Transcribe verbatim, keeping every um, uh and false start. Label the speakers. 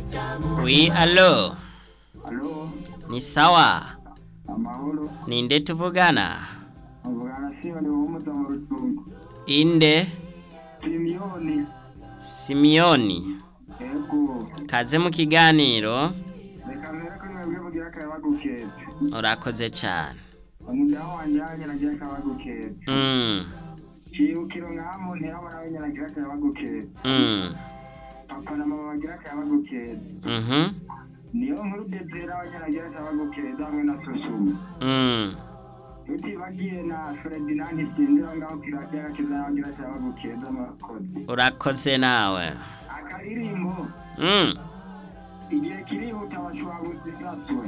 Speaker 1: Oui, allo.
Speaker 2: Halo,
Speaker 1: Ni sawa.
Speaker 2: amahoro.
Speaker 1: Ninde tuvugana?
Speaker 2: Mvugana Simoni w'umuza mu Rutungu.
Speaker 1: Inde
Speaker 2: Simiyoni.
Speaker 1: Simioni.
Speaker 2: Ego.
Speaker 1: Kaze mu kiganiro.
Speaker 2: Reka mbere ko mwebwe mugira akabagukeza.
Speaker 1: Urakoze cyane.
Speaker 2: Umudamu wanje yanye nagira akabagukeza.
Speaker 1: Mm.
Speaker 2: Cibukiro nk'amu ntiyabona we nagira akabagukeza.
Speaker 1: Mm.
Speaker 2: Papa na mama bagira akabagukeza.
Speaker 1: Mhm.
Speaker 2: Niyo nkuru Desire wanye nagira akabagukeza hamwe na Susumu.
Speaker 1: Mm.
Speaker 2: Tutibagiye na Ferdinand Sindira ngaho kirajya kiza yagira akabagukeza amakozi.
Speaker 1: Urakoze nawe.
Speaker 2: Akaririmbo.
Speaker 1: Mm.
Speaker 2: Igihe kirihuta bashobora gusasura.